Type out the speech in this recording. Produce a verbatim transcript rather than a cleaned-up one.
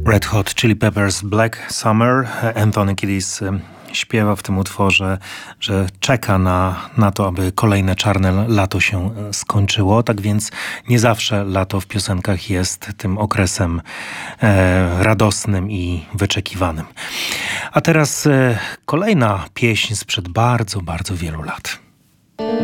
Red Hot Chili Peppers Black Summer. Anthony Kiedis śpiewa w tym utworze, że czeka na, na to, aby kolejne czarne lato się skończyło. Tak więc nie zawsze lato w piosenkach jest tym okresem e, radosnym i wyczekiwanym. A teraz e, kolejna pieśń sprzed bardzo, bardzo wielu lat.